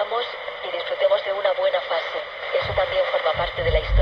vayamos y disfrutemos de una buena fase. Eso también forma parte de la historia.